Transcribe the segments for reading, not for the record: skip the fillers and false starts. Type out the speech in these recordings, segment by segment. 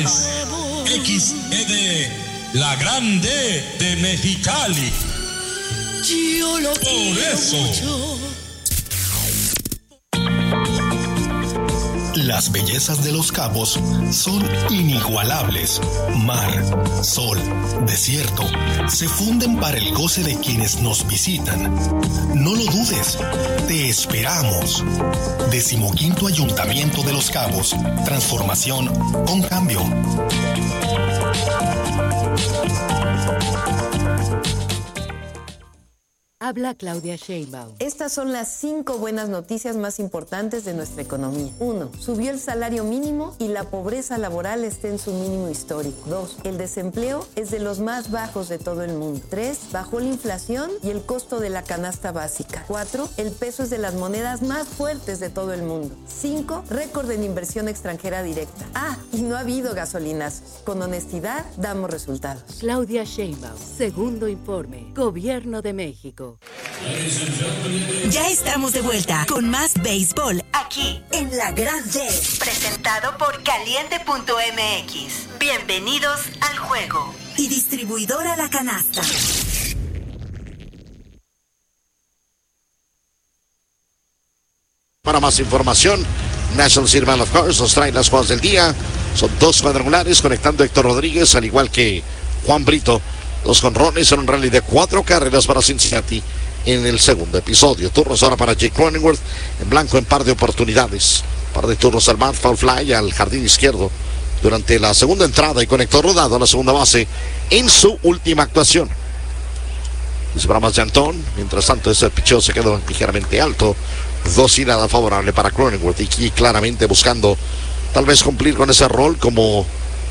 XED, la grande de Mexicali. Yo lo Por eso. mucho. Las bellezas de Los Cabos son inigualables. Mar, sol, desierto, se funden para el goce de quienes nos visitan. No lo dudes, te esperamos. 15º Ayuntamiento de Los Cabos. Transformación con cambio. Habla Claudia Sheinbaum. Estas son las 5 buenas noticias más importantes de nuestra economía. 1. Subió el salario mínimo y la pobreza laboral está en su mínimo histórico. 2. El desempleo es de los más bajos de todo el mundo. 3. Bajó la inflación y el costo de la canasta básica. 4. El peso es de las monedas más fuertes de todo el mundo. 5. Récord en inversión extranjera directa. Y no ha habido gasolinazos. Con honestidad damos resultados. Claudia Sheinbaum. Segundo informe. Gobierno de México. Ya estamos de vuelta con más béisbol aquí en La Gran D, presentado por Caliente.mx. Bienvenidos al juego. Y distribuidora La Canasta. Para más información, National City Band of Cars nos trae las jugadas del día. Son 2 cuadrangulares conectando a Héctor Rodríguez, al igual que Juan Brito. 2 jonrones en un rally de 4 carreras para Cincinnati en el segundo episodio. Turnos ahora para Jake Cronenworth, en blanco en par de oportunidades. Par de turnos al bat, foul fly al jardín izquierdo durante la segunda entrada y conectó rodado a la segunda base en su última actuación. Dispara más de Antón. Mientras tanto, ese picheo se quedó ligeramente alto. 2 y nada favorable para Cronenworth, y aquí claramente buscando tal vez cumplir con ese rol como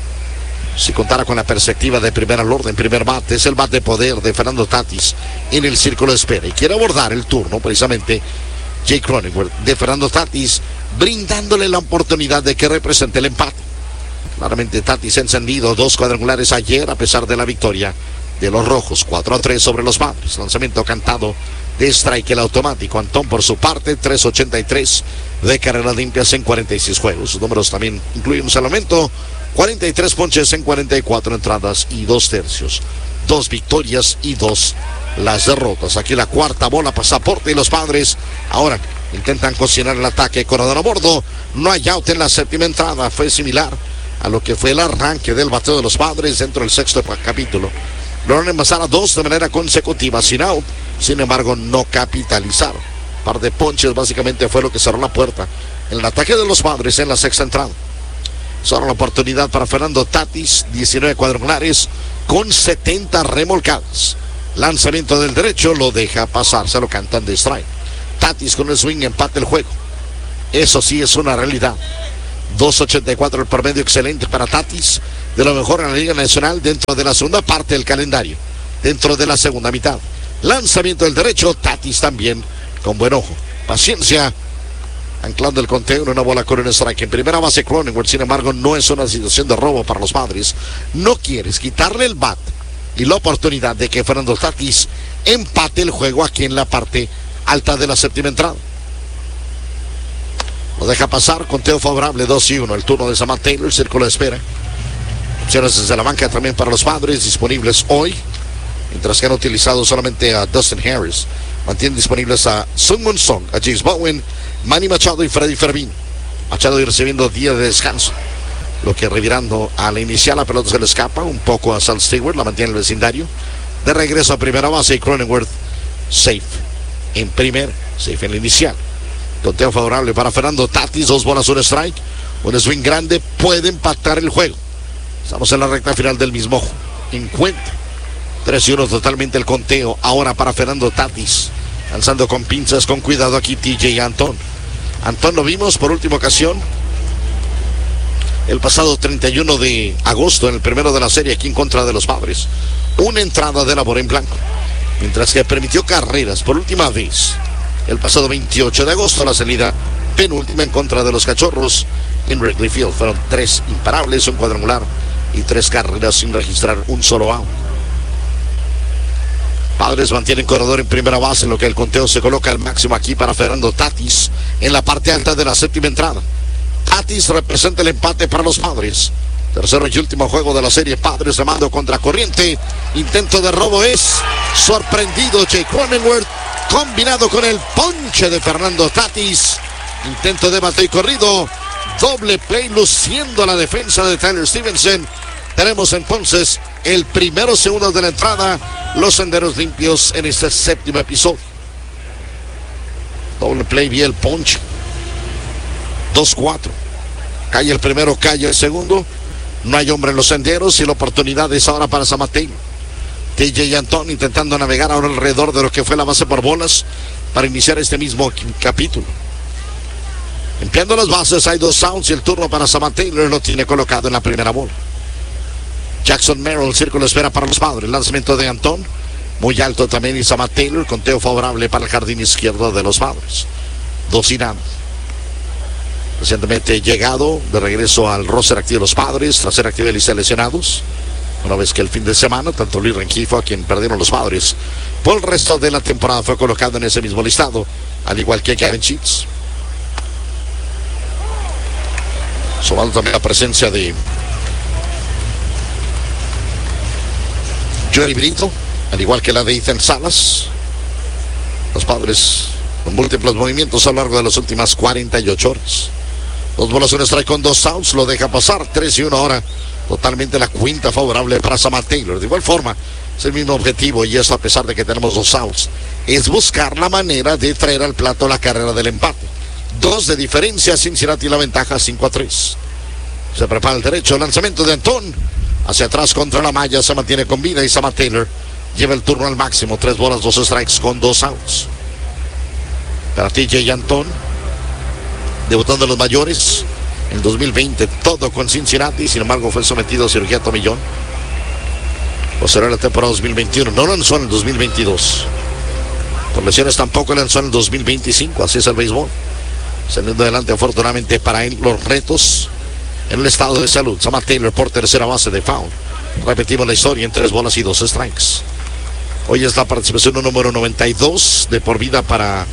si contara con la perspectiva de primer orden, primer bate. Es el bate de poder de Fernando Tatis en el círculo de espera, y quiere abordar el turno precisamente Jake Cronenworth de Fernando Tatis, brindándole la oportunidad de que represente el empate. Claramente Tatis encendido, 2 cuadrangulares ayer a pesar de la victoria de los rojos, 4-3 sobre los Padres. Lanzamiento cantado de strike, el automático. Antón por su parte, 3.83 de carreras limpias en 46 juegos. Sus números también incluyen un salvamento, 43 ponches en 44 entradas y 2 tercios. 2 victorias y 2 las derrotas. Aquí la cuarta bola, pasaporte, y los Padres ahora intentan cocinar el ataque. Corredor a bordo, no hay out en la séptima entrada. Fue similar a lo que fue el arranque del bateo de los Padres dentro del sexto capítulo. Lograron envasar a 2 de manera consecutiva sin out, sin embargo no capitalizaron. Par de ponches básicamente fue lo que cerró la puerta en el ataque de los Padres en la sexta entrada. Solo la oportunidad para Fernando Tatis, 19 cuadrangulares con 70 remolcadas. Lanzamiento del derecho, lo deja pasar, se lo cantan de strike. Tatis con el swing empata el juego. Eso sí es una realidad. 2.84 el promedio, excelente para Tatis, de lo mejor en la Liga Nacional dentro de la segunda parte del calendario, dentro de la segunda mitad. Lanzamiento del derecho, Tatis también con buen ojo. Paciencia, anclando el conteo en una bola con un strike. En primera base Cronenworth, sin embargo, no es una situación de robo para los Padres. No quieres quitarle el bat y la oportunidad de que Fernando Tatis empate el juego aquí en la parte alta de la séptima entrada. Lo deja pasar, conteo favorable, 2-1. El turno de Samantha Taylor, círculo de espera. Opciones desde la banca también para los Padres disponibles hoy, mientras que han utilizado solamente a Dustin Harris. Mantienen disponibles a Sungmun Song, a James Bowen, Manny Machado y Freddy Fermin. Machado y recibiendo día de descanso, lo que revirando a la inicial, la pelota se le escapa un poco a Sal Stewart, la mantiene en el vecindario. De regreso a primera base y Cronenworth safe en primer, safe en la inicial. Conteo favorable para Fernando Tatis, 2 bolas, 1 strike. Un swing grande puede empatar el juego. Estamos en la recta final del mismo encuentro. 3-1 totalmente el conteo ahora para Fernando Tatis. Lanzando con pinzas, con cuidado aquí TJ Antón. Antón lo vimos por última ocasión el pasado 31 de agosto en el primero de la serie aquí en contra de los Padres. Una entrada de labor en blanco, mientras que permitió carreras por última vez el pasado 28 de agosto, la salida penúltima en contra de los Cachorros en Wrigley Field. Fueron 3 imparables, un cuadrangular y 3 carreras sin registrar un solo out. Padres mantienen corredor en primera base, en lo que el conteo se coloca al máximo aquí para Fernando Tatis en la parte alta de la séptima entrada. Tatis representa el empate para los Padres. Tercero y último juego de la serie, Padres remando contra corriente. Intento de robo es sorprendido. Jake Cronenworth combinado con el ponche de Fernando Tatis. Intento de bate y corrido. Doble play luciendo la defensa de Tyler Stevenson. Tenemos entonces el primero segundo de la entrada. Los senderos limpios en este séptimo episodio. Doble play vía el ponche. 2-4. Cae el primero, cae el segundo. No hay hombre en los senderos y la oportunidad es ahora para San Mateo. TJ Antón intentando navegar ahora alrededor de lo que fue la base por bolas para iniciar este mismo capítulo. Limpiando las bases, hay 2 outs y el turno para Sam Taylor lo tiene colocado en la primera bola. Jackson Merrill, círculo espera para los Padres. Lanzamiento de Antón, muy alto también, y Sam Taylor, conteo favorable para el jardín izquierdo de los Padres. 2-0. Recientemente llegado de regreso al roster activo de los Padres, tras ser activo de lista de lesionados. Una vez que el fin de semana, tanto Luis Rengifo, a quien perdieron los Padres, por el resto de la temporada fue colocado en ese mismo listado, al igual que Kevin Sheets. Sumando también la presencia de Joey Brito, al igual que la de Ethan Salas. Los Padres con múltiples movimientos a lo largo de las últimas 48 horas. 2 bolas, 1 strike con 2 outs, lo deja pasar, 3-1 ahora. Totalmente la cuenta favorable para Sam Taylor. De igual forma, es el mismo objetivo, y eso a pesar de que tenemos 2 outs, es buscar la manera de traer al plato la carrera del empate. 2 de diferencia, Cincinnati la ventaja 5-3. Se prepara el derecho, lanzamiento de Antón. Hacia atrás contra la malla, se mantiene con vida y Sam Taylor lleva el turno al máximo. 3 bolas, 2 strikes con 2 outs. Para TJ Antón, debutando en los mayores en 2020, todo con Cincinnati, sin embargo fue sometido a cirugía tomillón. Posterior a la temporada 2021, no lanzó en el 2022. Por lesiones tampoco lanzó en el 2025, así es el béisbol. Saliendo adelante afortunadamente para él los retos en el estado de salud. Sam Taylor por tercera base de foul. Repetimos la historia en 3 bolas y 2 strikes. Hoy es la participación número 92 de por vida para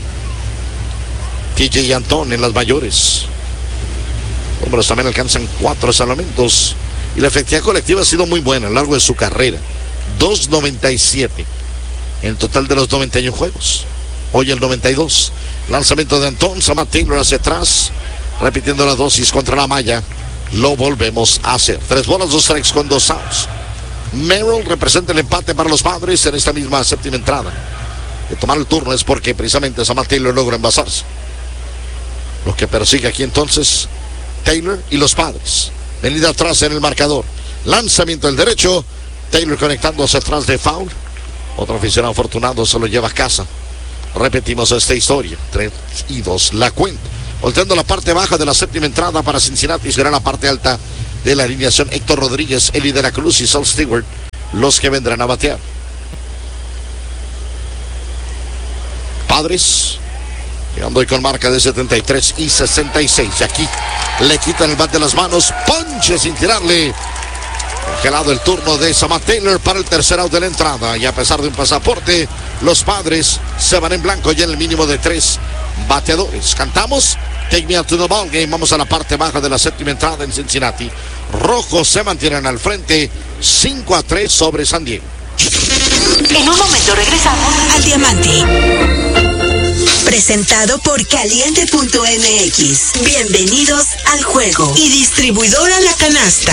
TJ Antón en las mayores. Números también alcanzan 4 salvamentos y la efectividad colectiva ha sido muy buena a lo largo de su carrera. 2.97 en total de los 91 juegos. Hoy el 92. Lanzamiento de Antón, Sam Taylor hacia atrás, repitiendo la dosis contra la malla. Lo volvemos a hacer. 3 bolas, 2 strikes con 2 outs. Merrill representa el empate para los Padres en esta misma séptima entrada. De tomar el turno es porque precisamente Sam Taylor logra envasarse. Lo que persigue aquí entonces Taylor y los Padres. Venida atrás en el marcador. Lanzamiento del derecho. Taylor conectando hacia atrás de foul. Otro aficionado afortunado se lo lleva a casa. Repetimos esta historia. 3-2 la cuenta. Volteando la parte baja de la séptima entrada para Cincinnati, será la parte alta de la alineación. Héctor Rodríguez, Eli de la Cruz y Sal Stewart, los que vendrán a batear. Padres, llegando hoy con marca de 73 y 66. Y aquí le quitan el bat de las manos. Ponche sin tirarle. Congelado el turno de Sam Taylor para el tercer out de la entrada. Y a pesar de un pasaporte, los Padres se van en blanco y en el mínimo de 3 bateadores. Cantamos Take Me Out to the Ball Game. Vamos a la parte baja de la séptima entrada en Cincinnati. Rojos se mantienen al frente 5-3 sobre San Diego. En un momento regresamos al Diamante. Presentado por Caliente.mx. Bienvenidos al juego. Y distribuidora La Canasta.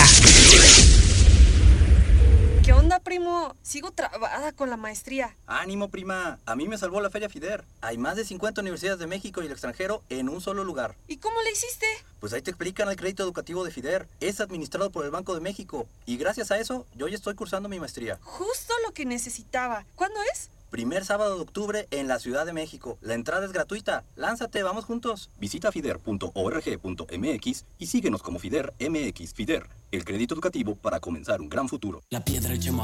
¿Qué onda, primo? Sigo trabada con la maestría. Ánimo, prima. A mí me salvó la Feria FIDER. Hay más de 50 universidades de México y el extranjero en un solo lugar. ¿Y cómo le hiciste? Pues ahí te explican el crédito educativo de FIDER. Es administrado por el Banco de México. Y gracias a eso, yo ya estoy cursando mi maestría. Justo lo que necesitaba. ¿Cuándo es? Primer sábado de octubre en la Ciudad de México. La entrada es gratuita. Lánzate, vamos juntos. Visita fider.org.mx y síguenos como FIDER MX. FIDER, el crédito educativo para comenzar un gran futuro. La piedra llama